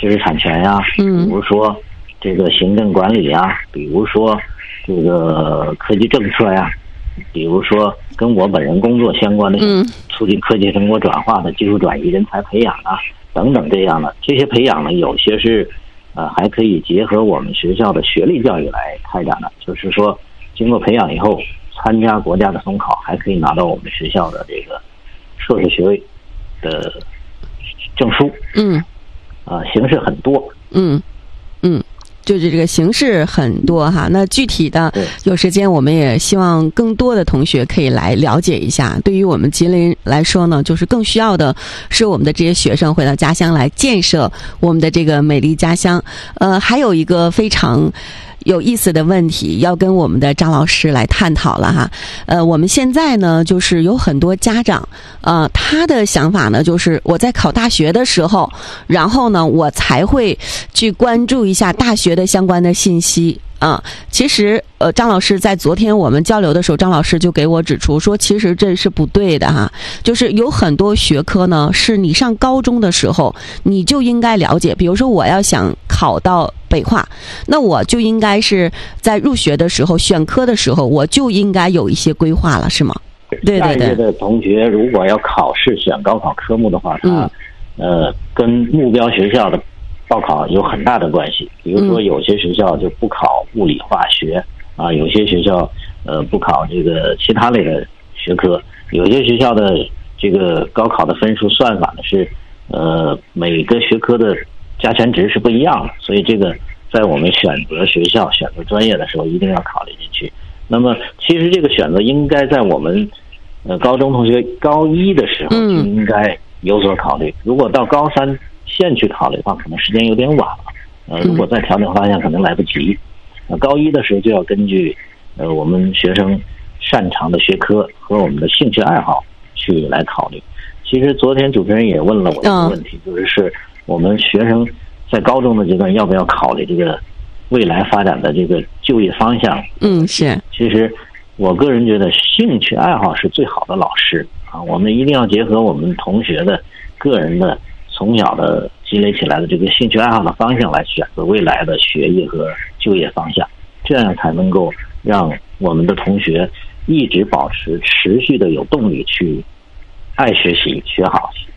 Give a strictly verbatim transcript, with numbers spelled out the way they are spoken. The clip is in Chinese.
知识产权呀、啊， 嗯， 比如说这个行政管理啊，比如说这个科技政策呀、啊，比如说跟我本人工作相关的， 嗯， 促进科技成果转化的技术转移、人才培养啊等等这样的这些培养呢，有些是呃还可以结合我们学校的学历教育来开展的，就是说经过培养以后，参加国家的统考，还可以拿到我们学校的这个硕士学位的证书。 嗯， 啊、呃，形式很多。 嗯嗯。就是这个形式很多哈，那具体的有时间我们也希望更多的同学可以来了解一下。对于我们吉林来说呢，就是更需要的是我们的这些学生回到家乡来建设我们的这个美丽家乡。呃，还有一个非常有意思的问题要跟我们的张老师来探讨了哈。呃，我们现在呢，就是有很多家长，呃，他的想法呢，就是我在考大学的时候，然后呢，我才会去关注一下大学的相关的信息。啊，其实呃，张老师在昨天我们交流的时候，张老师就给我指出说，其实这是不对的哈。就是有很多学科呢，是你上高中的时候你就应该了解。比如说，我要想考到北化，那我就应该是在入学的时候选科的时候，我就应该有一些规划了，是吗？对对对。 下一届的同学如果要考试选高考科目的话，他、嗯、呃跟目标学校的报考有很大的关系。比如说有些学校就不考物理化学啊，有些学校呃不考这个其他类的学科，有些学校的这个高考的分数算法呢是呃每个学科的加权值是不一样的，所以这个在我们选择学校选择专业的时候一定要考虑进去。那么其实这个选择应该在我们呃高中同学高一的时候就应该有所考虑，如果到高三现去考虑的话，可能时间有点晚了。呃，如果再调整方向，可能来不及。呃，高一的时候就要根据呃我们学生擅长的学科和我们的兴趣爱好去来考虑。其实昨天主持人也问了我一个问题，就是是我们学生在高中的阶段要不要考虑这个未来发展的这个就业方向？ 嗯，是。 其实我个人觉得兴趣爱好是最好的老师啊，我们一定要结合我们同学的个人的从小的积累起来的这个兴趣爱好的方向来选择未来的学业和就业方向，这样才能够让我们的同学一直保持持续的有动力去爱学习学好